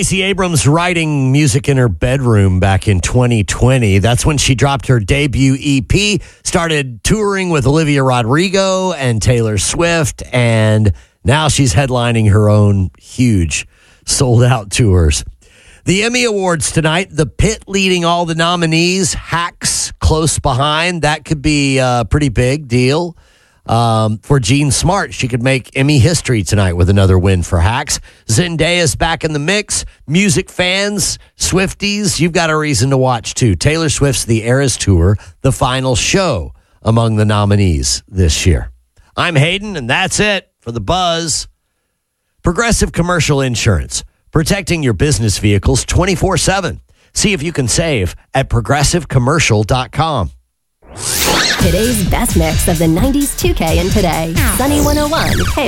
Stacey Abrams writing music in her bedroom back in 2020. That's when she dropped her debut EP, started touring with Olivia Rodrigo and Taylor Swift, and now she's headlining her own huge sold-out tours. The Emmy Awards tonight, The Pit leading all the nominees, Hacks close behind. That could be a pretty big deal. For Jean Smart, she could make Emmy history tonight with another win for Hacks. Zendaya's back in the mix. Music fans, Swifties, you've got a reason to watch too. Taylor Swift's The Eras Tour, the final show among the nominees this year. I'm Hayden, and that's it for The Buzz. Progressive Commercial Insurance, protecting your business vehicles 24/7. See if you can save at progressivecommercial.com. Today's best mix of the 90s 2K and today. Sunny 101.